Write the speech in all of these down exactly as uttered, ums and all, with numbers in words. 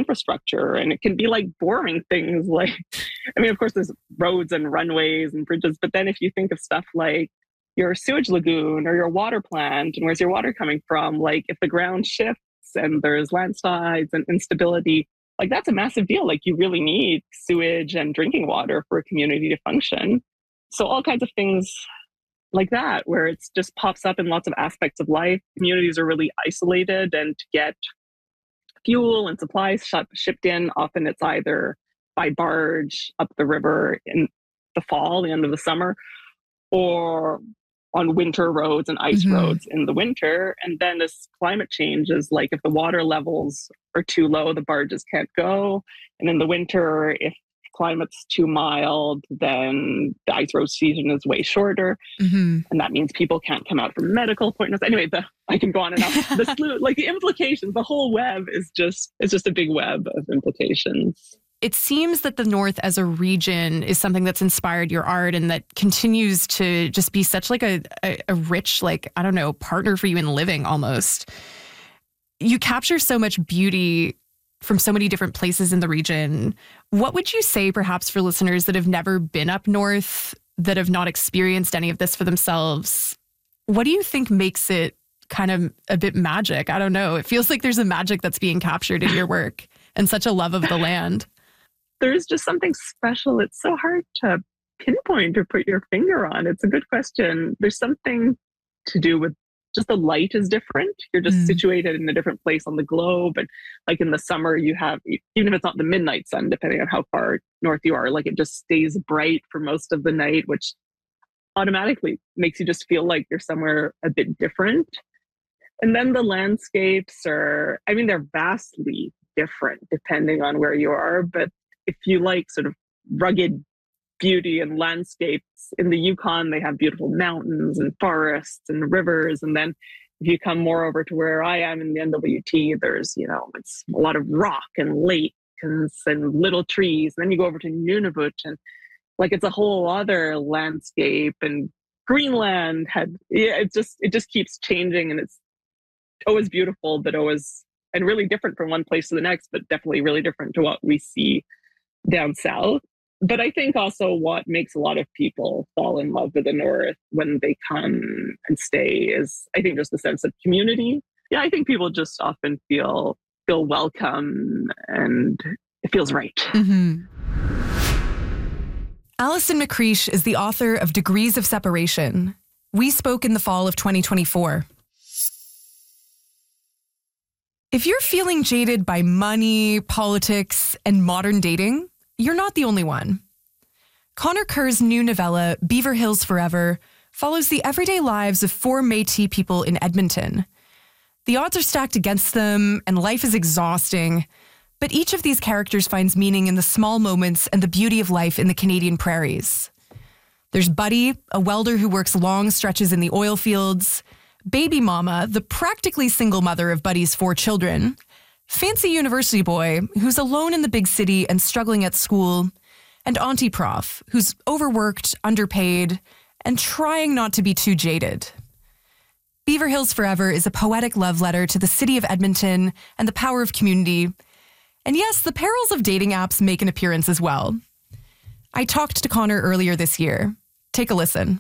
infrastructure. And it can be like boring things like, I mean, of course, there's roads and runways and bridges. But then if you think of stuff like your sewage lagoon or your water plant, and where's your water coming from? Like if the ground shifts and there's landslides and instability, like that's a massive deal. Like you really need sewage and drinking water for a community to function. So all kinds of things like that, where it just pops up in lots of aspects of life. Communities are really isolated, and to get fuel and supplies sh- shipped in, often it's either by barge up the river in the fall, the end of the summer, or on winter roads and ice mm-hmm. roads in the winter. And then as climate changes, like if the water levels are too low, the barges can't go. And in the winter, if climate's too mild, then the ice road season is way shorter. Mm-hmm. And that means people can't come out for medical appointments. Anyway, the, I can go on and on. The slew, like the implications, the whole web is just, it's just a big web of implications. It seems that the North as a region is something that's inspired your art and that continues to just be such like a, a, a rich, like, I don't know, partner for you in living almost. You capture so much beauty from so many different places in the region. What would you say perhaps for listeners that have never been up north, that have not experienced any of this for themselves? What do you think makes it kind of a bit magic? I don't know. It feels like there's a magic that's being captured in your work and such a love of the land. There's just something special. It's so hard to pinpoint or put your finger on. It's a good question. There's something to do with just the light is different. You're just mm. situated in a different place on the globe. And like in the summer, you have, even if it's not the midnight sun, depending on how far north you are, like it just stays bright for most of the night, which automatically makes you just feel like you're somewhere a bit different. And then the landscapes are, I mean, they're vastly different depending on where you are. But if you like sort of rugged beauty and landscapes, in the Yukon, they have beautiful mountains and forests and rivers. And then if you come more over to where I am in the N W T, there's, you know, it's a lot of rock and lakes and, and little trees. And then you go over to Nunavut and like it's a whole other landscape. And Greenland had, yeah, it just, it just keeps changing, and it's always beautiful, but always, and really different from one place to the next, but definitely really different to what we see down south. But I think also what makes a lot of people fall in love with the North when they come and stay is, I think, just the sense of community. Yeah, I think people just often feel feel welcome and it feels right. Mm-hmm. Alison McCreish is the author of Degrees of Separation. We spoke in the fall of twenty twenty-four. If you're feeling jaded by money, politics, and modern dating, you're not the only one. Connor Kerr's new novella, Beaver Hills Forever, follows the everyday lives of four Métis people in Edmonton. The odds are stacked against them, and life is exhausting, but each of these characters finds meaning in the small moments and the beauty of life in the Canadian prairies. There's Buddy, a welder who works long stretches in the oil fields, Baby Mama, the practically single mother of Buddy's four children, Fancy University Boy, who's alone in the big city and struggling at school, and Auntie Prof, who's overworked, underpaid, and trying not to be too jaded. Beaver Hills Forever is a poetic love letter to the city of Edmonton and the power of community. And yes, the perils of dating apps make an appearance as well. I talked to Connor earlier this year. Take a listen.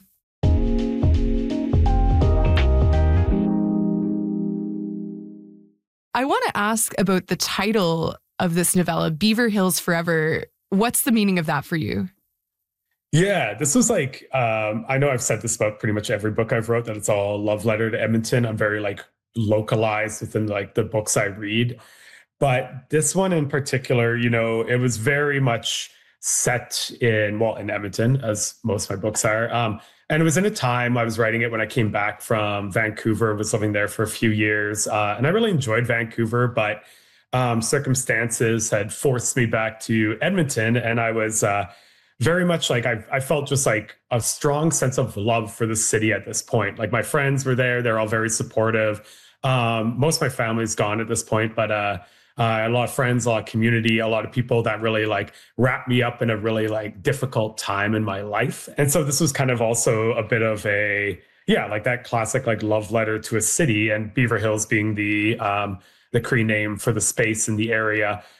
I want to ask about the title of this novella, Beaver Hills Forever. What's the meaning of that for you? Yeah, this was like, um, I know I've said this about pretty much every book I've wrote, that it's all a love letter to Edmonton. I'm very like localized within like the books I read. But this one in particular, you know, it was very much set in, well, in Edmonton, as most of my books are. Um, And it was in a time I was writing it when I came back from Vancouver, was living there for a few years. Uh, and I really enjoyed Vancouver, but um, circumstances had forced me back to Edmonton. And I was uh, very much like, I, I felt just like a strong sense of love for the city at this point. Like my friends were there. They're all very supportive. Um, most of my family's gone at this point, but uh, Uh, a lot of friends, a lot of community, a lot of people that really like wrapped me up in a really like difficult time in my life. And so this was kind of also a bit of a, yeah, like that classic like love letter to a city, and Beaver Hills being the um, the Cree name for the space in the area.